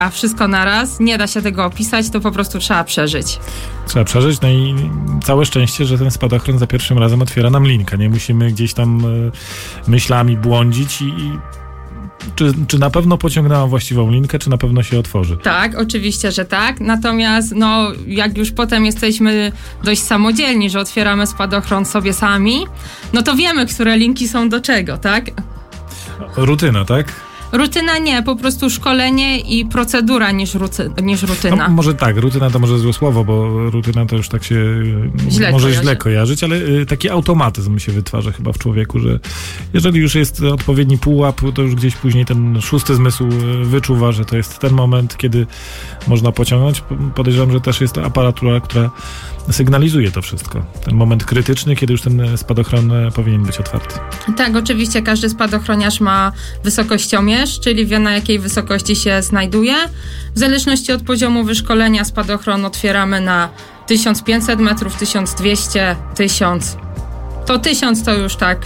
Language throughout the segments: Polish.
a wszystko naraz. Nie da się tego opisać, to po prostu trzeba przeżyć. Trzeba przeżyć, no i całe szczęście, że ten spadochron za pierwszym razem otwiera nam linkę. Nie musimy gdzieś tam myślami błądzić i czy na pewno pociągnęłam właściwą linkę, czy na pewno się otworzy? Tak, oczywiście, że tak. Natomiast jak już potem jesteśmy dość samodzielni, że otwieramy spadochron sobie sami, no to wiemy, które linki są do czego, tak? Rutyna, tak? Rutyna nie, po prostu szkolenie i procedura niż rutyna. No, może tak, rutyna to może złe słowo, bo rutyna to już tak się źle kojarzyć, ale taki automatyzm się wytwarza chyba w człowieku, że jeżeli już jest odpowiedni pułap, to już gdzieś później ten szósty zmysł wyczuwa, że to jest ten moment, kiedy można pociągnąć. Podejrzewam, że też jest to aparatura, która sygnalizuje to wszystko. Ten moment krytyczny, kiedy już ten spadochron powinien być otwarty. Tak, oczywiście każdy spadochroniarz ma wysokościomierz, czyli wie, na jakiej wysokości się znajduje. W zależności od poziomu wyszkolenia spadochron otwieramy na 1500 metrów, 1200, 1000. To 1000 to już tak,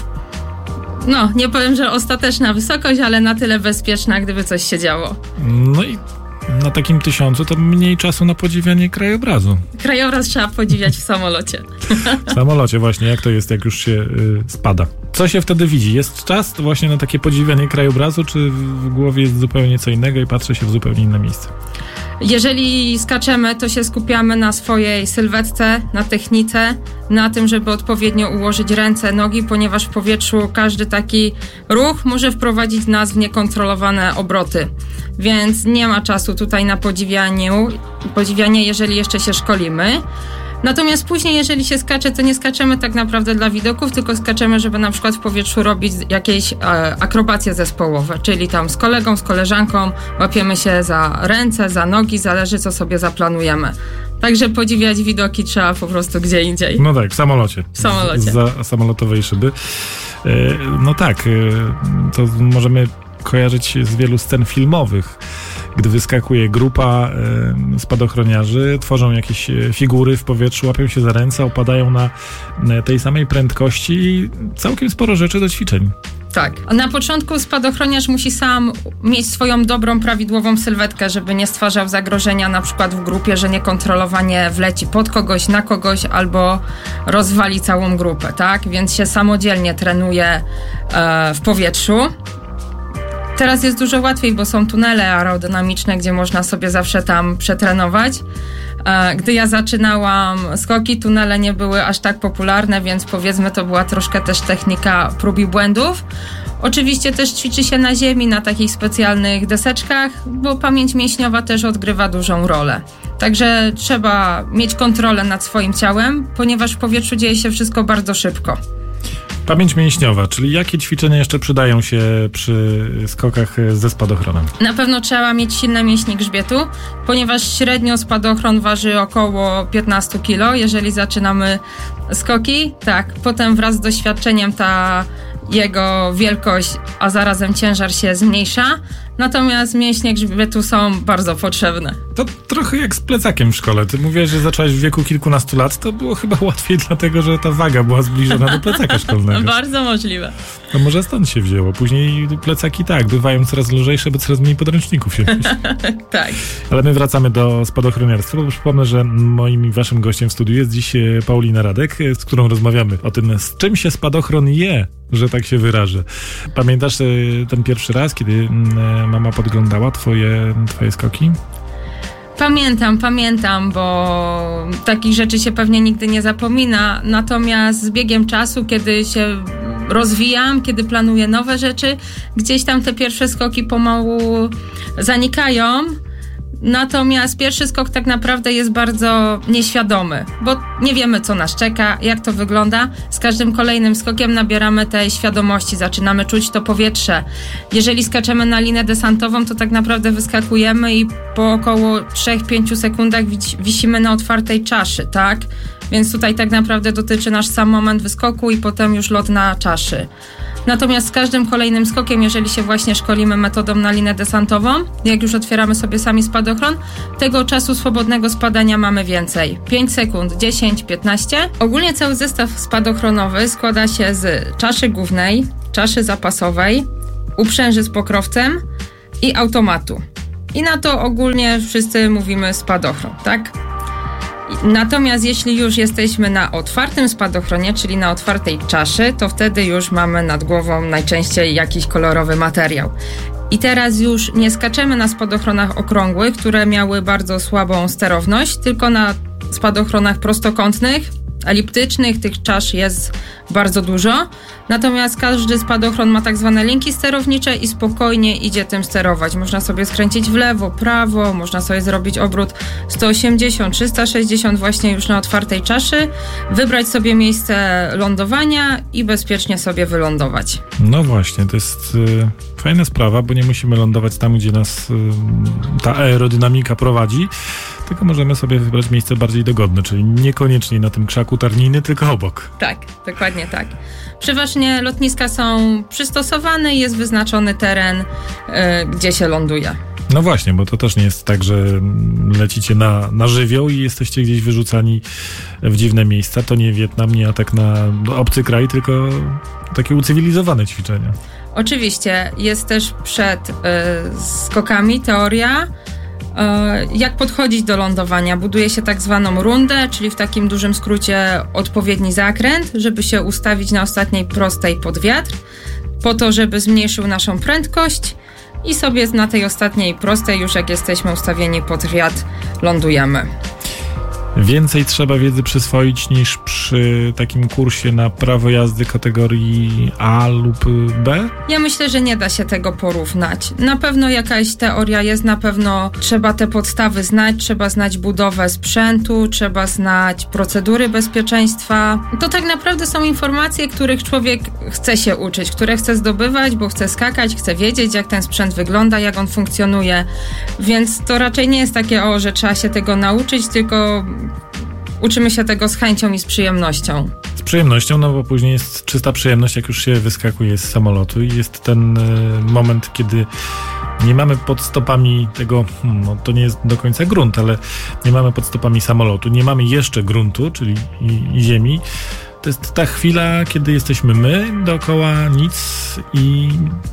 nie powiem, że ostateczna wysokość, ale na tyle bezpieczna, gdyby coś się działo. No i na takim 1000 to mniej czasu na podziwianie krajobrazu. Krajobraz trzeba podziwiać w samolocie. W samolocie właśnie, jak to jest, jak już się spada. Co się wtedy widzi? Jest czas właśnie na takie podziwianie krajobrazu, czy w głowie jest zupełnie co innego i patrzy się w zupełnie inne miejsce? Jeżeli skaczemy, to się skupiamy na swojej sylwetce, na technice, na tym, żeby odpowiednio ułożyć ręce, nogi, ponieważ w powietrzu każdy taki ruch może wprowadzić nas w niekontrolowane obroty. Więc nie ma czasu tutaj na podziwianie, jeżeli jeszcze się szkolimy. Natomiast później, jeżeli się skacze, to nie skaczemy tak naprawdę dla widoków, tylko skaczemy, żeby na przykład w powietrzu robić jakieś akrobacje zespołowe, czyli tam z kolegą, z koleżanką łapiemy się za ręce, za nogi, zależy co sobie zaplanujemy. Także podziwiać widoki trzeba po prostu gdzie indziej. No tak, w samolocie. W samolocie. Za samolotowej szyby. To możemy kojarzyć z wielu scen filmowych, gdy wyskakuje grupa spadochroniarzy, tworzą jakieś figury w powietrzu, łapią się za ręce, opadają na tej samej prędkości i całkiem sporo rzeczy do ćwiczeń. Tak. Na początku spadochroniarz musi sam mieć swoją dobrą, prawidłową sylwetkę, żeby nie stwarzał zagrożenia na przykład w grupie, że niekontrolowanie wleci pod kogoś, na kogoś albo rozwali całą grupę, tak? Więc się samodzielnie trenuje w powietrzu. Teraz jest dużo łatwiej, bo są tunele aerodynamiczne, gdzie można sobie zawsze tam przetrenować. Gdy ja zaczynałam skoki, tunele nie były aż tak popularne, więc powiedzmy to była troszkę też technika prób i błędów. Oczywiście też ćwiczy się na ziemi, na takich specjalnych deseczkach, bo pamięć mięśniowa też odgrywa dużą rolę. Także trzeba mieć kontrolę nad swoim ciałem, ponieważ w powietrzu dzieje się wszystko bardzo szybko. Pamięć mięśniowa, czyli jakie ćwiczenia jeszcze przydają się przy skokach ze spadochronem? Na pewno trzeba mieć silne mięśnie grzbietu, ponieważ średnio spadochron waży około 15 kg, jeżeli zaczynamy skoki. Tak, potem wraz z doświadczeniem ta jego wielkość, a zarazem ciężar się zmniejsza. Natomiast mięśnie grzbietu są bardzo potrzebne. To trochę jak z plecakiem w szkole. Ty mówiłaś, że zaczęłaś w wieku kilkunastu lat. To było chyba łatwiej, dlatego że ta waga była zbliżona do plecaka szkolnego. Bardzo możliwe. To może stąd się wzięło. Później plecaki bywają coraz lżejsze, bo coraz mniej podręczników się myśli. Tak. Ale my wracamy do spadochroniarstwa, bo przypomnę, że moim i waszym gościem w studiu jest dziś Paulina Radek, z którą rozmawiamy o tym, z czym się spadochron je, że tak się wyrażę. Pamiętasz ten pierwszy raz, kiedy mama podglądała twoje skoki? Pamiętam, bo takich rzeczy się pewnie nigdy nie zapomina. Natomiast z biegiem czasu, kiedy się rozwijam, kiedy planuję nowe rzeczy, gdzieś tam te pierwsze skoki pomału zanikają. Natomiast pierwszy skok tak naprawdę jest bardzo nieświadomy, bo nie wiemy, co nas czeka, jak to wygląda. Z każdym kolejnym skokiem nabieramy tej świadomości, zaczynamy czuć to powietrze. Jeżeli skaczemy na linę desantową, to tak naprawdę wyskakujemy i po około 3-5 sekundach wisimy na otwartej czaszy, tak? Więc tutaj tak naprawdę dotyczy nasz sam moment wyskoku i potem już lot na czaszy. Natomiast z każdym kolejnym skokiem, jeżeli się właśnie szkolimy metodą na linę desantową, jak już otwieramy sobie sami spadochron, tego czasu swobodnego spadania mamy więcej. 5 sekund, 10, 15. Ogólnie cały zestaw spadochronowy składa się z czaszy głównej, czaszy zapasowej, uprzęży z pokrowcem i automatu. I na to ogólnie wszyscy mówimy spadochron, tak? Natomiast jeśli już jesteśmy na otwartym spadochronie, czyli na otwartej czaszy, to wtedy już mamy nad głową najczęściej jakiś kolorowy materiał. I teraz już nie skaczemy na spadochronach okrągłych, które miały bardzo słabą sterowność, tylko na spadochronach prostokątnych, eliptycznych, tych czasz jest bardzo dużo. Natomiast każdy spadochron ma tak zwane linki sterownicze i spokojnie idzie tym sterować. Można sobie skręcić w lewo, prawo, można sobie zrobić obrót 180, 360 właśnie już na otwartej czaszy, wybrać sobie miejsce lądowania i bezpiecznie sobie wylądować. No właśnie, to jest fajna sprawa, bo nie musimy lądować tam, gdzie nas ta aerodynamika prowadzi, tylko możemy sobie wybrać miejsce bardziej dogodne, czyli niekoniecznie na tym krzaku tarniny, tylko obok. Tak, dokładnie tak. Przeważnie lotniska są przystosowane i jest wyznaczony teren, gdzie się ląduje. No właśnie, bo to też nie jest tak, że lecicie na żywioł i jesteście gdzieś wyrzucani w dziwne miejsca. To nie Wietnam, nie atak na obcy kraj, tylko takie ucywilizowane ćwiczenia. Oczywiście, jest też przed skokami teoria, jak podchodzić do lądowania. Buduje się tak zwaną rundę, czyli w takim dużym skrócie odpowiedni zakręt, żeby się ustawić na ostatniej prostej pod wiatr, po to, żeby zmniejszył naszą prędkość i sobie na tej ostatniej prostej, już jak jesteśmy ustawieni pod wiatr, lądujemy. Więcej trzeba wiedzy przyswoić niż przy takim kursie na prawo jazdy kategorii A lub B? Ja myślę, że nie da się tego porównać. Na pewno jakaś teoria jest, na pewno trzeba te podstawy znać, trzeba znać budowę sprzętu, trzeba znać procedury bezpieczeństwa. To tak naprawdę są informacje, których człowiek chce się uczyć, które chce zdobywać, bo chce skakać, chce wiedzieć, jak ten sprzęt wygląda, jak on funkcjonuje. Więc to raczej nie jest takie, że trzeba się tego nauczyć, tylko uczymy się tego z chęcią i z przyjemnością. Z przyjemnością, no bo później jest czysta przyjemność, jak już się wyskakuje z samolotu i jest ten moment, kiedy nie mamy pod stopami tego, to nie jest do końca grunt, ale nie mamy pod stopami samolotu, nie mamy jeszcze gruntu, czyli i ziemi. To jest ta chwila, kiedy jesteśmy my, dookoła nic i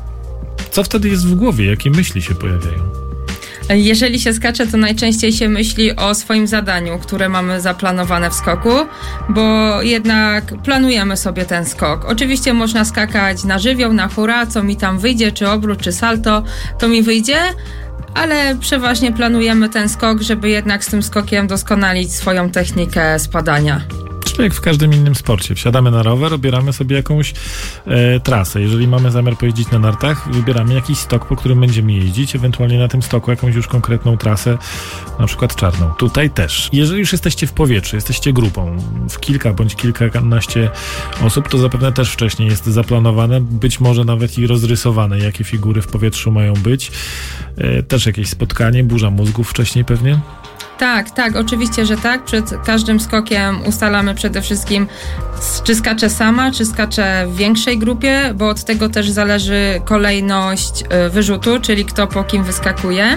co wtedy jest w głowie, jakie myśli się pojawiają? Jeżeli się skacze, to najczęściej się myśli o swoim zadaniu, które mamy zaplanowane w skoku, bo jednak planujemy sobie ten skok. Oczywiście można skakać na żywioł, na hura, co mi tam wyjdzie, czy obrót, czy salto, to mi wyjdzie, ale przeważnie planujemy ten skok, żeby jednak z tym skokiem doskonalić swoją technikę spadania. Czyli jak w każdym innym sporcie. Wsiadamy na rower, obieramy sobie jakąś trasę. Jeżeli mamy zamiar pojeździć na nartach, wybieramy jakiś stok, po którym będziemy jeździć, ewentualnie na tym stoku jakąś już konkretną trasę, na przykład czarną. Tutaj też. Jeżeli już jesteście w powietrzu, jesteście grupą, w kilka bądź kilkanaście osób, to zapewne też wcześniej jest zaplanowane, być może nawet i rozrysowane, jakie figury w powietrzu mają być. Też jakieś spotkanie, burza mózgów wcześniej pewnie? Tak, oczywiście, że tak. Przed każdym skokiem ustalamy przede wszystkim, czy skaczę sama, czy skaczę w większej grupie, bo od tego też zależy kolejność wyrzutu, czyli kto po kim wyskakuje.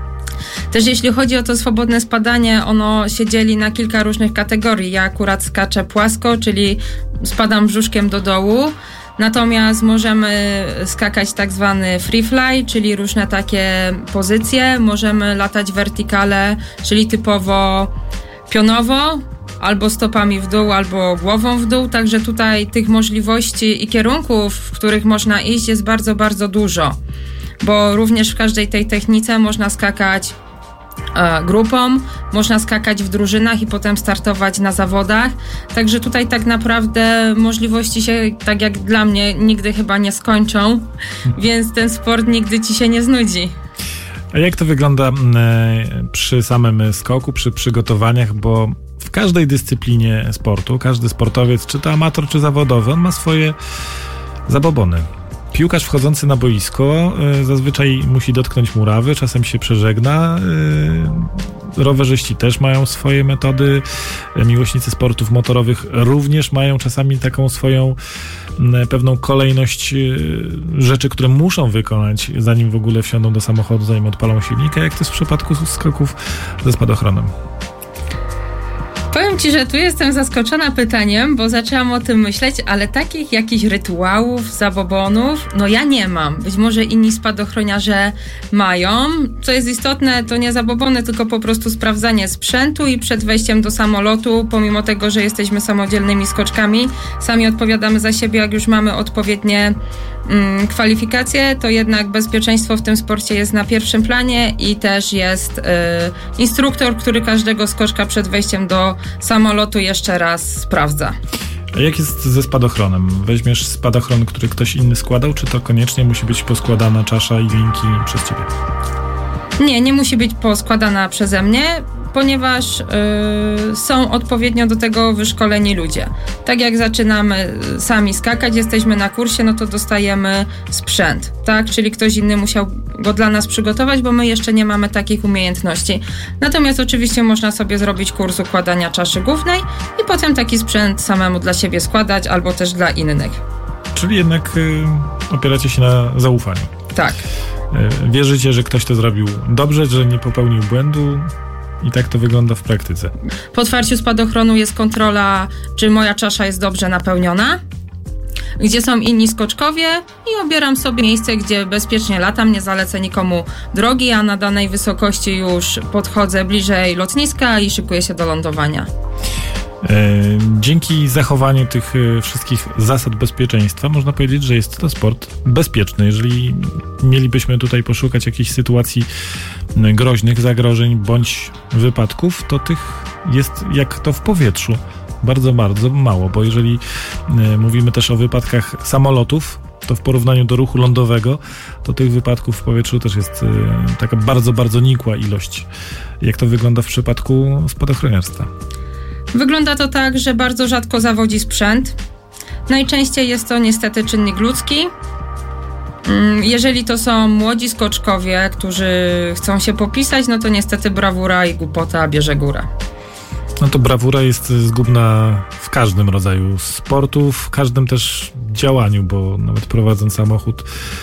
Też jeśli chodzi o to swobodne spadanie, ono się dzieli na kilka różnych kategorii. Ja akurat skaczę płasko, czyli spadam brzuszkiem do dołu. Natomiast możemy skakać tak zwany free fly, czyli różne takie pozycje. Możemy latać vertikale, czyli typowo pionowo, albo stopami w dół, albo głową w dół. Także tutaj tych możliwości i kierunków, w których można iść, jest bardzo, bardzo dużo. Bo również w każdej tej technice można skakać grupą, można skakać w drużynach i potem startować na zawodach. Także tutaj tak naprawdę możliwości się, tak jak dla mnie, nigdy chyba nie skończą, więc ten sport nigdy ci się nie znudzi. A jak to wygląda przy samym skoku, przy przygotowaniach, bo w każdej dyscyplinie sportu, każdy sportowiec, czy to amator, czy zawodowy, on ma swoje zabobony. Piłkarz wchodzący na boisko zazwyczaj musi dotknąć murawy, czasem się przeżegna. Rowerzyści też mają swoje metody. Miłośnicy sportów motorowych również mają czasami taką swoją pewną kolejność rzeczy, które muszą wykonać, zanim w ogóle wsiądą do samochodu, zanim odpalą silnika. Jak to jest w przypadku skoków ze spadochronem? Powiem Ci, że tu jestem zaskoczona pytaniem, bo zaczęłam o tym myśleć, ale takich jakichś rytuałów, zabobonów, no ja nie mam. Być może inni spadochroniarze mają. Co jest istotne, to nie zabobony, tylko po prostu sprawdzanie sprzętu i przed wejściem do samolotu, pomimo tego, że jesteśmy samodzielnymi skoczkami, sami odpowiadamy za siebie, jak już mamy odpowiednie kwalifikacje, to jednak bezpieczeństwo w tym sporcie jest na pierwszym planie i też jest instruktor, który każdego skoczka przed wejściem do samolotu jeszcze raz sprawdza. A jak jest ze spadochronem? Weźmiesz spadochron, który ktoś inny składał, czy to koniecznie musi być poskładana czasza i linki przez ciebie? Nie musi być poskładana przeze mnie, ponieważ są odpowiednio do tego wyszkoleni ludzie. Tak jak zaczynamy sami skakać, jesteśmy na kursie, no to dostajemy sprzęt, tak? Czyli ktoś inny musiał go dla nas przygotować, bo my jeszcze nie mamy takich umiejętności. Natomiast oczywiście można sobie zrobić kurs układania czaszy głównej i potem taki sprzęt samemu dla siebie składać albo też dla innych. Czyli jednak opieracie się na zaufaniu. Tak. Wierzycie, że ktoś to zrobił dobrze, że nie popełnił błędu i tak to wygląda w praktyce. Po otwarciu spadochronu jest kontrola, czy moja czasza jest dobrze napełniona, gdzie są inni skoczkowie i obieram sobie miejsce, gdzie bezpiecznie latam, nie zalecę nikomu drogi, a na danej wysokości już podchodzę bliżej lotniska i szykuję się do lądowania. Dzięki zachowaniu tych wszystkich zasad bezpieczeństwa można powiedzieć, że jest to sport bezpieczny. Jeżeli mielibyśmy tutaj poszukać jakichś sytuacji groźnych, zagrożeń bądź wypadków, to tych jest jak to w powietrzu. Bardzo, bardzo mało, bo jeżeli mówimy też o wypadkach samolotów, to w porównaniu do ruchu lądowego, to tych wypadków w powietrzu też jest taka bardzo, bardzo nikła ilość. Jak to wygląda w przypadku spadochroniarstwa? Wygląda to tak, że bardzo rzadko zawodzi sprzęt. Najczęściej jest to niestety czynnik ludzki. Jeżeli to są młodzi skoczkowie, którzy chcą się popisać, no to niestety brawura i głupota bierze górę. No to brawura jest zgubna w każdym rodzaju sportu, w każdym też działaniu, bo nawet prowadząc samochód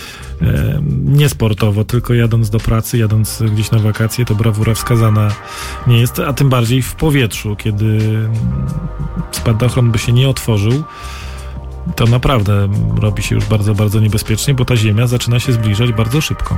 niesportowo, tylko jadąc do pracy, jadąc gdzieś na wakacje, to brawura wskazana nie jest, a tym bardziej w powietrzu, kiedy spadochron by się nie otworzył, to naprawdę robi się już bardzo, bardzo niebezpiecznie, bo ta ziemia zaczyna się zbliżać bardzo szybko.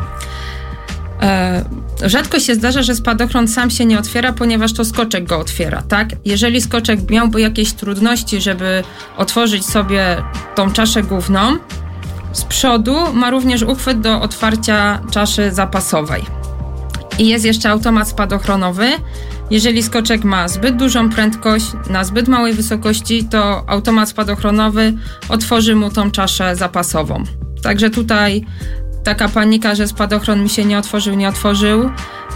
Rzadko się zdarza, że spadochron sam się nie otwiera, ponieważ to skoczek go otwiera, tak? Jeżeli skoczek miałby jakieś trudności, żeby otworzyć sobie tą czaszę główną, z przodu ma również uchwyt do otwarcia czaszy zapasowej. I jest jeszcze automat spadochronowy. Jeżeli skoczek ma zbyt dużą prędkość na zbyt małej wysokości, to automat spadochronowy otworzy mu tą czaszę zapasową. Także tutaj taka panika, że spadochron mi się nie otworzył,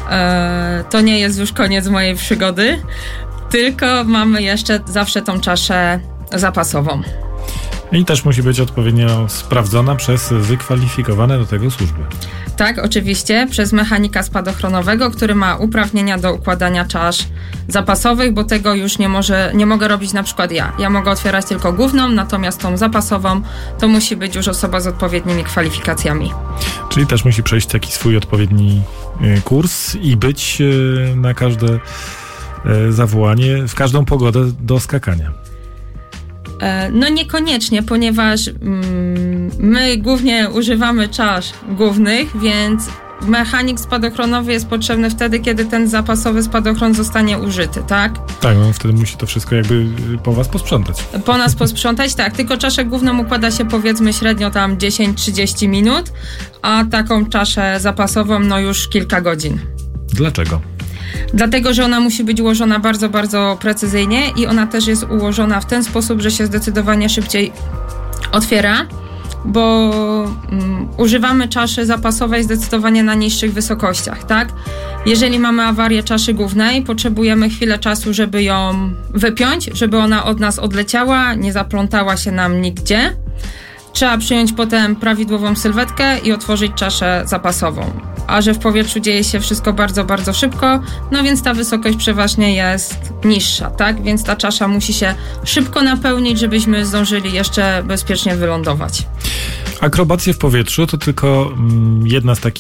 to nie jest już koniec mojej przygody, tylko mamy jeszcze zawsze tą czaszę zapasową. I też musi być odpowiednio sprawdzona przez wykwalifikowane do tego służby. Tak, oczywiście, przez mechanika spadochronowego, który ma uprawnienia do układania czasz zapasowych, bo tego już nie mogę robić na przykład ja. Ja mogę otwierać tylko główną, natomiast tą zapasową to musi być już osoba z odpowiednimi kwalifikacjami. Czyli też musi przejść taki swój odpowiedni kurs i być na każde zawołanie, w każdą pogodę do skakania. No niekoniecznie, ponieważ my głównie używamy czasz głównych, więc mechanik spadochronowy jest potrzebny wtedy, kiedy ten zapasowy spadochron zostanie użyty, tak? Tak, no wtedy musi to wszystko jakby po was posprzątać. Po nas posprzątać, tak. Tylko czaszę główną układa się powiedzmy średnio tam 10-30 minut, a taką czaszę zapasową no już kilka godzin. Dlaczego? Dlatego, że ona musi być ułożona bardzo, bardzo precyzyjnie i ona też jest ułożona w ten sposób, że się zdecydowanie szybciej otwiera, bo używamy czaszy zapasowej zdecydowanie na niższych wysokościach, tak? Jeżeli mamy awarię czaszy głównej, potrzebujemy chwilę czasu, żeby ją wypiąć, żeby ona od nas odleciała, nie zaplątała się nam nigdzie. Trzeba przyjąć potem prawidłową sylwetkę i otworzyć czaszę zapasową. A że w powietrzu dzieje się wszystko bardzo, bardzo szybko, no więc ta wysokość przeważnie jest niższa, tak? Więc ta czasza musi się szybko napełnić, żebyśmy zdążyli jeszcze bezpiecznie wylądować. Akrobacje w powietrzu to tylko jeden z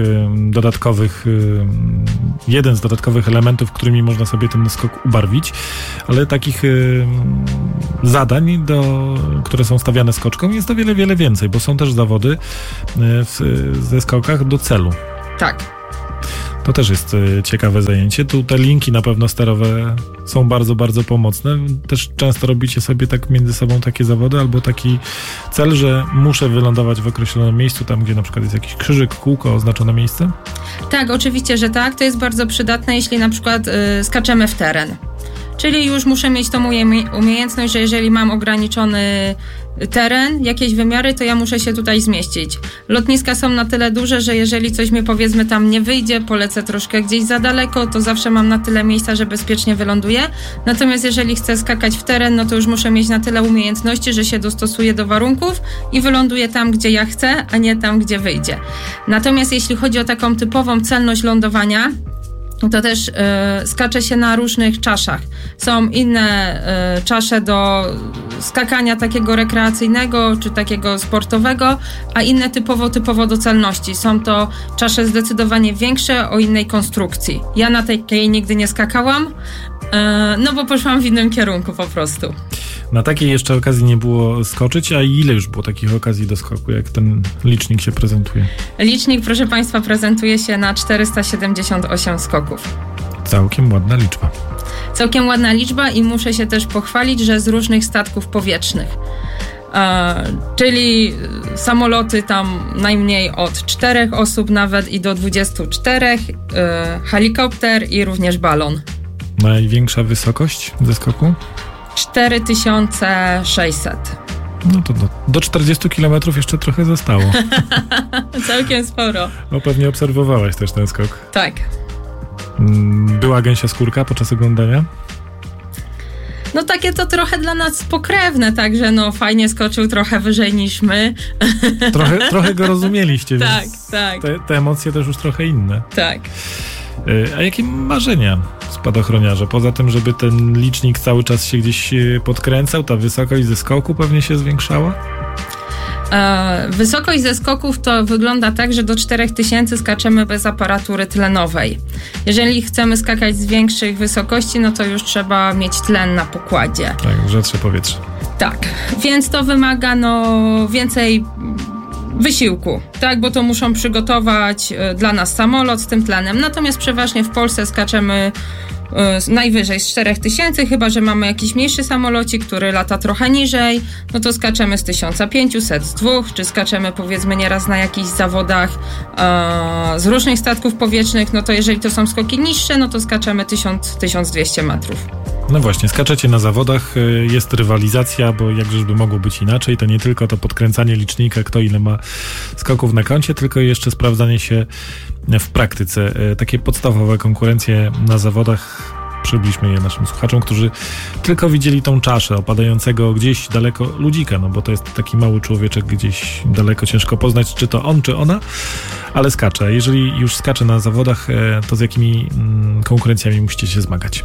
dodatkowych elementów, którymi można sobie ten skok ubarwić, ale takich zadań, które są stawiane skoczkom, jest o wiele, wiele więcej, bo są też zawody ze skokach do celu. Tak. To też jest ciekawe zajęcie. Tu te linki na pewno sterowe są bardzo, bardzo pomocne. Też często robicie sobie tak między sobą takie zawody albo taki cel, że muszę wylądować w określonym miejscu, tam gdzie na przykład jest jakiś krzyżyk, kółko, oznaczone miejsce? Tak, oczywiście, że tak. To jest bardzo przydatne, jeśli na przykład skaczemy w teren. Czyli już muszę mieć tą umiejętność, że jeżeli mam ograniczony teren, jakieś wymiary, to ja muszę się tutaj zmieścić. Lotniska są na tyle duże, że jeżeli coś mi powiedzmy tam nie wyjdzie, polecę troszkę gdzieś za daleko, to zawsze mam na tyle miejsca, że bezpiecznie wyląduję. Natomiast jeżeli chcę skakać w teren, no to już muszę mieć na tyle umiejętności, że się dostosuję do warunków i wyląduję tam, gdzie ja chcę, a nie tam, gdzie wyjdzie. Natomiast jeśli chodzi o taką typową celność lądowania, to też skacze się na różnych czaszach. Są inne czasze do skakania takiego rekreacyjnego czy takiego sportowego, a inne typowo do celności. Są to czasze zdecydowanie większe, o innej konstrukcji. Ja na takiej nigdy nie skakałam, no bo poszłam w innym kierunku po prostu. Na takiej jeszcze okazji nie było skoczyć, a ile już było takich okazji do skoku, jak ten licznik się prezentuje? Licznik, proszę Państwa, prezentuje się na 478 skoków. Całkiem ładna liczba. Całkiem ładna liczba i muszę się też pochwalić, że z różnych statków powietrznych. Czyli samoloty tam najmniej od 4 osób nawet i do 24, helikopter i również balon. Największa wysokość ze skoku? 4600. No to do 40 km jeszcze trochę zostało. Całkiem sporo. No pewnie obserwowałaś też ten skok. Tak. Była gęsia skórka podczas oglądania? No takie to trochę dla nas pokrewne, także no fajnie skoczył trochę wyżej niż my. Trochę go rozumieliście, tak, więc tak. Te emocje też już trochę inne. Tak. A jakie marzenia spadochroniarza? Poza tym, żeby ten licznik cały czas się gdzieś podkręcał, ta wysokość ze skoku pewnie się zwiększała? Wysokość ze skoków to wygląda tak, że do 4000 skaczemy bez aparatury tlenowej. Jeżeli chcemy skakać z większych wysokości, no to już trzeba mieć tlen na pokładzie. Tak, rzadsze powietrze. Tak, więc to wymaga więcej wysiłku, tak, bo to muszą przygotować dla nas samolot z tym tlenem. Natomiast przeważnie w Polsce skaczemy najwyżej z 4000, chyba że mamy jakiś mniejszy samolocik, który lata trochę niżej, no to skaczemy z 1500, z 2, czy skaczemy powiedzmy nieraz na jakichś zawodach z różnych statków powietrznych, no to jeżeli to są skoki niższe, no to skaczemy 1000-1200 metrów. No właśnie, skaczecie na zawodach, jest rywalizacja, bo jakżeżby mogło być inaczej, to nie tylko to podkręcanie licznika, kto ile ma skoków na koncie, tylko jeszcze sprawdzanie się w praktyce. Takie podstawowe konkurencje na zawodach, przybliżmy je naszym słuchaczom, którzy tylko widzieli tą czaszę opadającego gdzieś daleko ludzika, no bo to jest taki mały człowieczek gdzieś daleko, ciężko poznać, czy to on, czy ona, ale skacze. Jeżeli już skacze na zawodach, to z jakimi konkurencjami musicie się zmagać?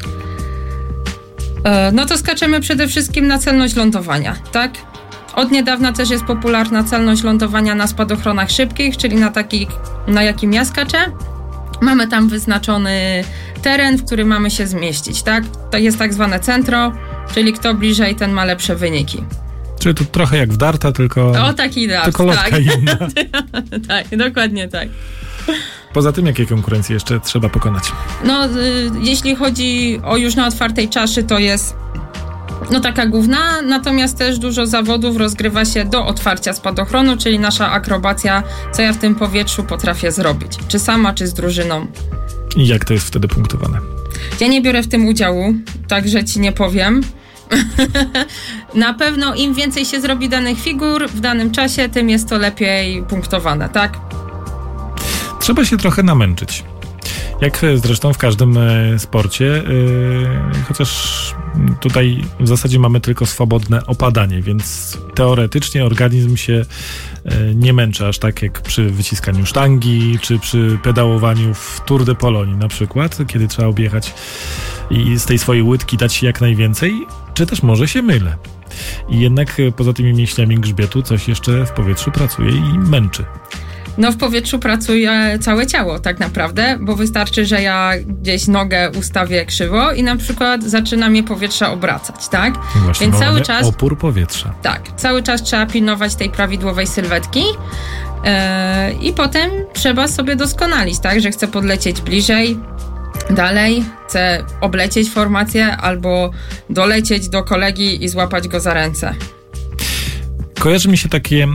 No to skaczemy przede wszystkim na celność lądowania, tak? Od niedawna też jest popularna celność lądowania na spadochronach szybkich, czyli na jakim ja skaczę. Mamy tam wyznaczony teren, w którym mamy się zmieścić, tak? To jest tak zwane centro, czyli kto bliżej, ten ma lepsze wyniki. Czyli to trochę jak w darta, tylko... O, taki dart, tylko lotka tak. inna. Tak, dokładnie tak. Poza tym, jakie konkurencje jeszcze trzeba pokonać? No, jeśli chodzi o już na otwartej czaszy, to jest taka główna, natomiast też dużo zawodów rozgrywa się do otwarcia spadochronu, czyli nasza akrobacja, co ja w tym powietrzu potrafię zrobić. Czy sama, czy z drużyną. I jak to jest wtedy punktowane? Ja nie biorę w tym udziału, także ci nie powiem. Na pewno im więcej się zrobi danych figur w danym czasie, tym jest to lepiej punktowane, tak? Trzeba się trochę namęczyć. Jak zresztą w każdym sporcie, chociaż tutaj w zasadzie mamy tylko swobodne opadanie, więc teoretycznie organizm się nie męczy aż tak jak przy wyciskaniu sztangi, czy przy pedałowaniu w Tour de Pologne na przykład, kiedy trzeba objechać i z tej swojej łydki dać jak najwięcej, czy też może się mylę. I jednak poza tymi mięśniami grzbietu coś jeszcze w powietrzu pracuje i męczy. No w powietrzu pracuje całe ciało tak naprawdę, bo wystarczy, że ja gdzieś nogę ustawię krzywo i na przykład zaczyna mnie powietrze obracać, tak? Właśnie, więc cały czas opór powietrza. Tak, cały czas trzeba pilnować tej prawidłowej sylwetki i potem trzeba sobie doskonalić, tak? Że chcę podlecieć bliżej, dalej, chcę oblecieć formację albo dolecieć do kolegi i złapać go za ręce. Kojarzy mi się taka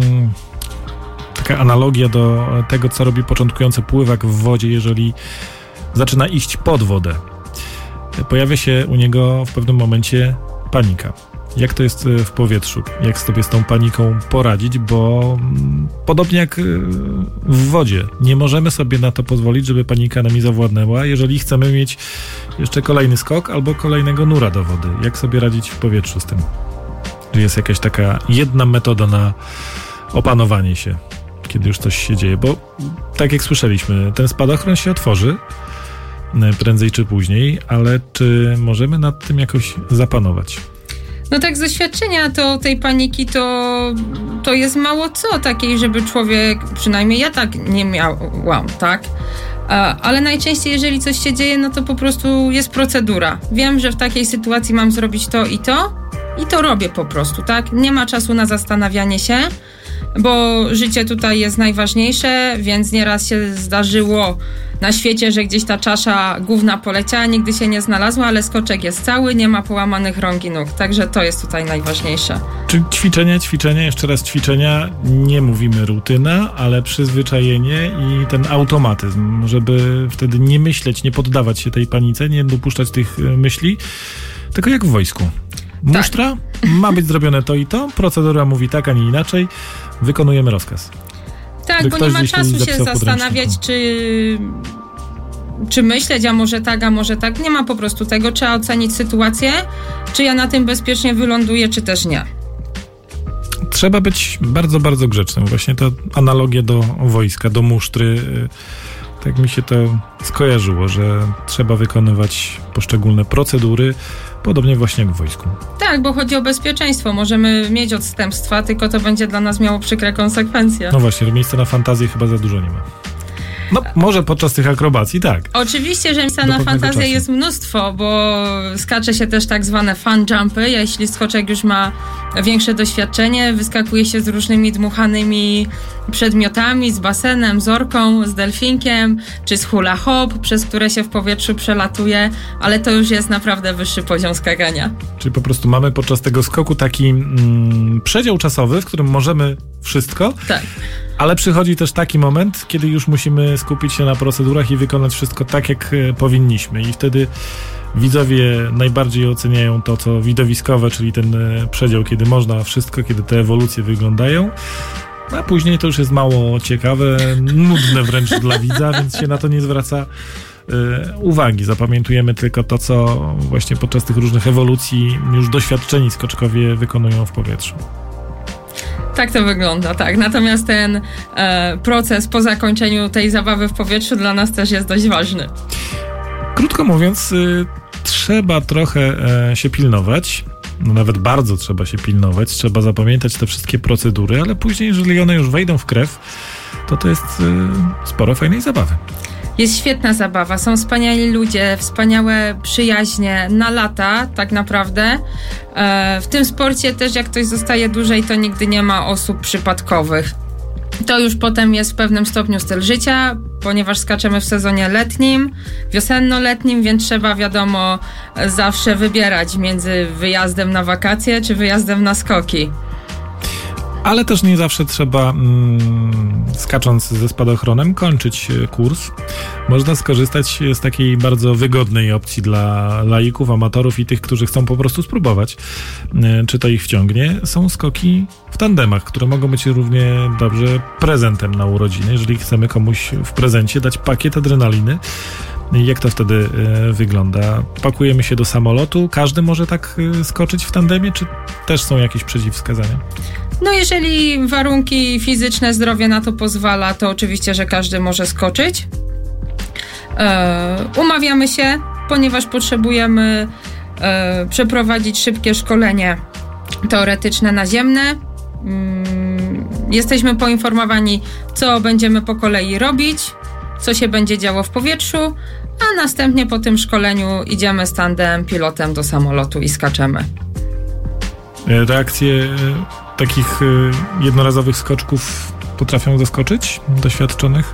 analogia do tego, co robi początkujący pływak w wodzie, jeżeli zaczyna iść pod wodę. Pojawia się u niego w pewnym momencie panika. Jak to jest w powietrzu? Jak sobie z tą paniką poradzić? Bo podobnie jak w wodzie, nie możemy sobie na to pozwolić, żeby panika nami zawładnęła, jeżeli chcemy mieć jeszcze kolejny skok albo kolejnego nura do wody. Jak sobie radzić w powietrzu z tym? Czy jest jakaś taka jedna metoda na opanowanie się, kiedy już coś się dzieje? Bo tak jak słyszeliśmy, ten spadochron się otworzy prędzej czy później, ale czy możemy nad tym jakoś zapanować? No tak z doświadczenia to tej paniki to jest mało co takiej, żeby człowiek, przynajmniej ja tak nie miałam, tak? Ale najczęściej, jeżeli coś się dzieje, no to po prostu jest procedura. Wiem, że w takiej sytuacji mam zrobić to i to robię po prostu, tak? Nie ma czasu na zastanawianie się, bo życie tutaj jest najważniejsze, więc nieraz się zdarzyło na świecie, że gdzieś ta czasza główna poleciała, nigdy się nie znalazła, ale skoczek jest cały, nie ma połamanych rąk i nóg, także to jest tutaj najważniejsze. Czy ćwiczenia, jeszcze raz ćwiczenia, nie mówimy rutyna, ale przyzwyczajenie i ten automatyzm, żeby wtedy nie myśleć, nie poddawać się tej panice, nie dopuszczać tych myśli, tylko jak w wojsku. Musztra, ma być zrobione to i to, procedura mówi tak, a nie inaczej, wykonujemy rozkaz. Tak, bo nie ma czasu się zastanawiać, czy myśleć, a może tak. Nie ma po prostu tego. Trzeba ocenić sytuację, czy ja na tym bezpiecznie wyląduję, czy też nie. Trzeba być bardzo, bardzo grzecznym. Właśnie to analogia do wojska, do musztry. Tak mi się to skojarzyło, że trzeba wykonywać poszczególne procedury, podobnie właśnie jak w wojsku. Tak, bo chodzi o bezpieczeństwo. Możemy mieć odstępstwa, tylko to będzie dla nas miało przykre konsekwencje. No właśnie, miejsca na fantazję chyba za dużo nie ma. No, może podczas tych akrobacji, tak. Oczywiście, że miejsca na fantazję jest mnóstwo, bo skacze się też tak zwane fun jumpy. Jeśli skoczek już ma większe doświadczenie, wyskakuje się z różnymi dmuchanymi przedmiotami, z basenem, z orką, z delfinkiem, czy z hula hop, przez które się w powietrzu przelatuje, ale to już jest naprawdę wyższy poziom skakania. Czyli po prostu mamy podczas tego skoku taki przedział czasowy, w którym możemy wszystko. Tak. Ale przychodzi też taki moment, kiedy już musimy skupić się na procedurach i wykonać wszystko tak, jak powinniśmy. I wtedy widzowie najbardziej oceniają to, co widowiskowe, czyli ten przedział, kiedy można wszystko, kiedy te ewolucje wyglądają. A później to już jest mało ciekawe, nudne wręcz dla widza, więc się na to nie zwraca uwagi. Zapamiętujemy tylko to, co właśnie podczas tych różnych ewolucji już doświadczeni skoczkowie wykonują w powietrzu. Tak to wygląda, tak. Natomiast ten proces po zakończeniu tej zabawy w powietrzu dla nas też jest dość ważny. Krótko mówiąc, trzeba trochę się pilnować. No nawet bardzo trzeba się pilnować. Trzeba zapamiętać te wszystkie procedury, ale później, jeżeli one już wejdą w krew, to jest sporo fajnej zabawy. Jest świetna zabawa, są wspaniali ludzie, wspaniałe przyjaźnie na lata tak naprawdę. W tym sporcie też jak ktoś zostaje dłużej, to nigdy nie ma osób przypadkowych. To już potem jest w pewnym stopniu styl życia, ponieważ skaczemy w sezonie letnim, wiosenno-letnim, więc trzeba, wiadomo, zawsze wybierać między wyjazdem na wakacje czy wyjazdem na skoki. Ale też nie zawsze trzeba, skacząc ze spadochronem, kończyć kurs. Można skorzystać z takiej bardzo wygodnej opcji dla laików, amatorów i tych, którzy chcą po prostu spróbować, czy to ich wciągnie. Są skoki w tandemach, które mogą być równie dobrze prezentem na urodziny. Jeżeli chcemy komuś w prezencie dać pakiet adrenaliny, jak to wtedy wygląda? Pakujemy się do samolotu, każdy może tak skoczyć w tandemie, czy też są jakieś przeciwwskazania? No jeżeli warunki fizyczne, zdrowie na to pozwala, to oczywiście, że każdy może skoczyć. Umawiamy się, ponieważ potrzebujemy przeprowadzić szybkie szkolenie teoretyczne naziemne. Jesteśmy poinformowani, co będziemy po kolei robić, co się będzie działo w powietrzu, a następnie po tym szkoleniu idziemy z tandem pilotem do samolotu i skaczemy. Reakcje takich jednorazowych skoczków potrafią zaskoczyć doświadczonych?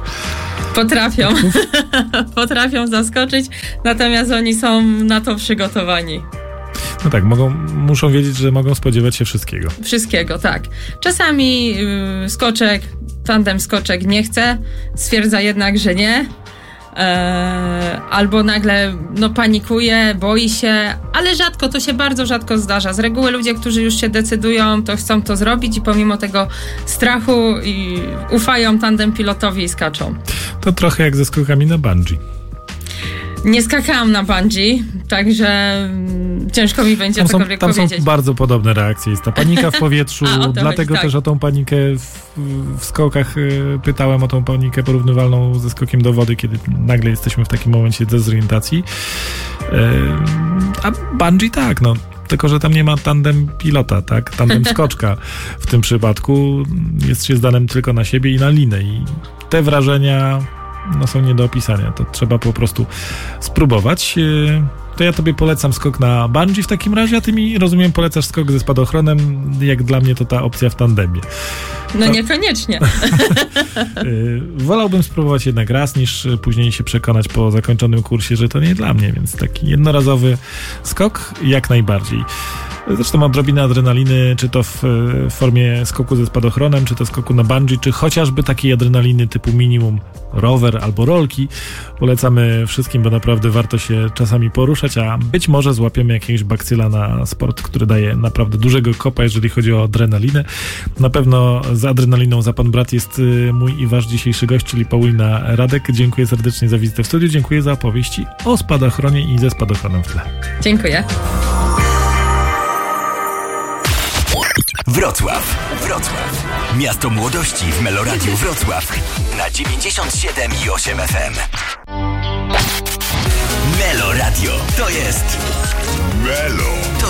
Potrafią zaskoczyć, natomiast oni są na to przygotowani. No tak, muszą wiedzieć, że mogą spodziewać się wszystkiego. Wszystkiego, tak. Czasami tandem skoczek nie chce, stwierdza jednak, że nie. Albo nagle panikuje, boi się, ale to się bardzo rzadko zdarza. Z reguły ludzie, którzy już się decydują, to chcą to zrobić i pomimo tego strachu ufają tandem pilotowi i skaczą. To trochę jak ze skokami na bungee. Nie skakałam na bungee, także ciężko mi będzie cokolwiek powiedzieć. Tam są bardzo podobne reakcje. Jest ta panika w powietrzu, dlatego też o tą panikę w skokach pytałem o tą panikę porównywalną ze skokiem do wody, kiedy nagle jesteśmy w takim momencie dezorientacji. A bungee tylko że tam nie ma tandem pilota, tak? Tandem skoczka w tym przypadku jest się zdanym tylko na siebie i na linę i te wrażenia są nie do opisania. To trzeba po prostu spróbować. To ja tobie polecam skok na bungee w takim razie, a ty mi, rozumiem, polecasz skok ze spadochronem. Jak dla mnie to ta opcja w tandemie. Niekoniecznie. Wolałbym spróbować jednak raz, niż później się przekonać po zakończonym kursie, że to nie dla mnie, więc taki jednorazowy skok jak najbardziej. Zresztą odrobinę adrenaliny, czy to w formie skoku ze spadochronem, czy to skoku na bungee, czy chociażby takiej adrenaliny typu minimum rower albo rolki. Polecamy wszystkim, bo naprawdę warto się czasami poruszać, a być może złapiemy jakiegoś bakcyla na sport, który daje naprawdę dużego kopa, jeżeli chodzi o adrenalinę. Na pewno z adrenaliną za pan brat jest mój i wasz dzisiejszy gość, czyli Paulina Radek. Dziękuję serdecznie za wizytę w studiu, dziękuję za opowieści o spadochronie i ze spadochronem w tle. Dziękuję. Wrocław. Miasto młodości w Meloradiu Wrocław na 97,8 FM. Meloradio to jest